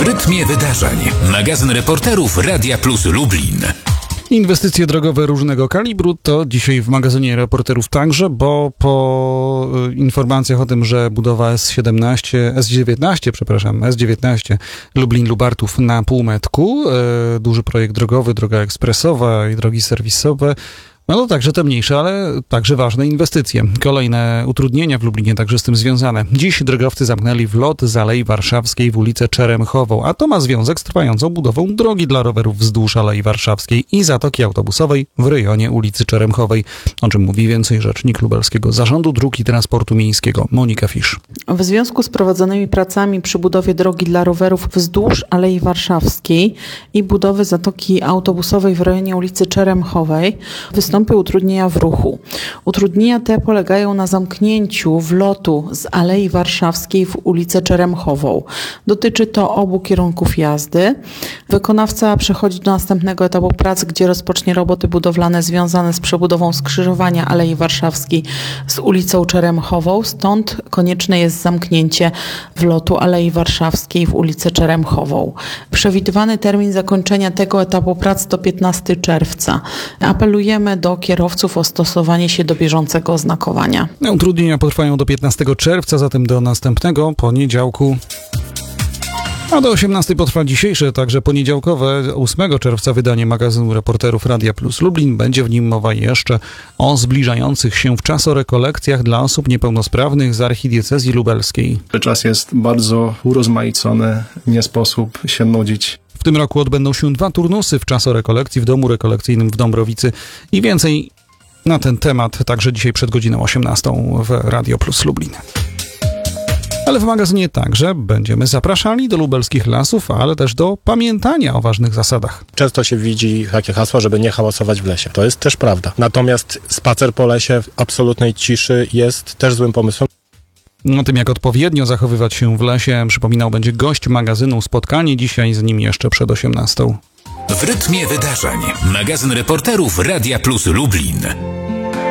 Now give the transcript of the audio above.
W rytmie wydarzeń. Magazyn reporterów Radia Plus Lublin. Inwestycje drogowe różnego kalibru to dzisiaj w magazynie reporterów także, bo po informacjach o tym, że budowa S19 Lublin-Lubartów na półmetku, duży projekt drogowy, droga ekspresowa i drogi serwisowe, no także te mniejsze, ale także ważne inwestycje. Kolejne utrudnienia w Lublinie także z tym związane. Dziś drogowcy zamknęli wlot z Alei Warszawskiej w ulicę Czeremchową, a to ma związek z trwającą budową drogi dla rowerów wzdłuż Alei Warszawskiej i zatoki autobusowej w rejonie ulicy Czeremchowej, o czym mówi więcej rzecznik Lubelskiego Zarządu Dróg i Transportu Miejskiego Monika Fisz. W związku z prowadzonymi pracami przy budowie drogi dla rowerów wzdłuż Alei Warszawskiej i budowy zatoki autobusowej w rejonie ulicy Czeremchowej wystąpiły utrudnienia w ruchu. Utrudnienia te polegają na zamknięciu wlotu z Alei Warszawskiej w ulicę Czeremchową. Dotyczy to obu kierunków jazdy. Wykonawca przechodzi do następnego etapu prac, gdzie rozpocznie roboty budowlane związane z przebudową skrzyżowania Alei Warszawskiej z ulicą Czeremchową. Stąd konieczne jest zamknięcie wlotu Alei Warszawskiej w ulicę Czeremchową. Przewidywany termin zakończenia tego etapu prac to 15 czerwca. Apelujemy do kierowców o stosowanie się do bieżącego oznakowania. Utrudnienia potrwają do 15 czerwca, zatem do następnego poniedziałku. A do 18 potrwa dzisiejsze, także poniedziałkowe 8 czerwca wydanie magazynu reporterów Radia Plus Lublin. Będzie w nim mowa jeszcze o zbliżających się w czasorekolekcjach dla osób niepełnosprawnych z archidiecezji lubelskiej. Czas jest bardzo urozmaicony, nie sposób się nudzić. W tym roku odbędą się 2 turnusy w czasorekolekcji w Domu Rekolekcyjnym w Dąbrowicy i więcej na ten temat także dzisiaj przed godziną 18 w Radio Plus Lublin. Ale w magazynie także będziemy zapraszali do lubelskich lasów, ale też do pamiętania o ważnych zasadach. Często się widzi takie hasło, żeby nie hałasować w lesie. To jest też prawda. Natomiast spacer po lesie w absolutnej ciszy jest też złym pomysłem. O tym, jak odpowiednio zachowywać się w lesie, przypominał będzie gość magazynu. Spotkanie dzisiaj z nim jeszcze przed 18. W rytmie wydarzeń. Magazyn reporterów Radia Plus Lublin.